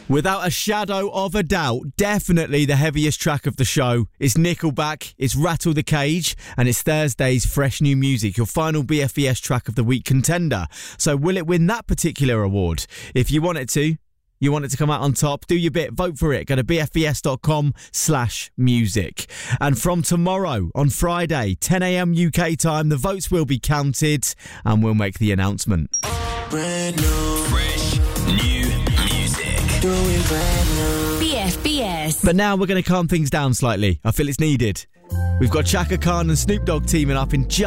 Without a shadow of a doubt, definitely the heaviest track of the show. It's Nickelback, it's Rattle the Cage, and it's Thursday's Fresh New Music, your final BFBS track of the week contender. So will it win that particular award? If you want it to come out on top, do your bit, vote for it. Go to bfbs.com/music. And from tomorrow, on Friday, 10 a.m. UK time, the votes will be counted and we'll make the announcement. Brand new. Fresh new music. Doing brand new. BFBS. But now we're going to calm things down slightly. I feel it's needed. We've got Chaka Khan and Snoop Dogg teaming up in just